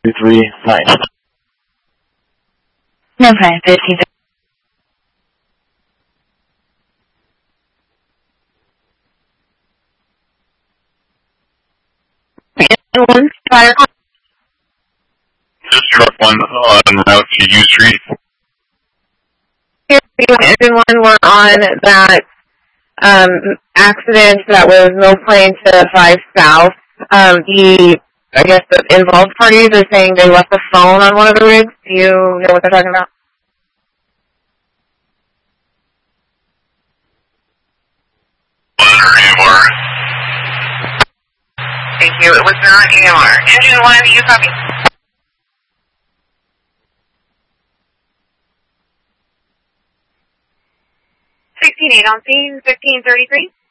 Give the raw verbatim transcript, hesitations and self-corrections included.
three, nine. No, five, fifteen. One fire. This truck one on route to U Street. Here, engine one were on that um, accident that was Mill Plain to five South. Um, the, I guess the involved parties are saying they left the phone on one of the rigs. Do you know what they're talking about? Thank you. It was not A M R. Engine one, you copy? sixteen eight on scene, fifteen thirty-three.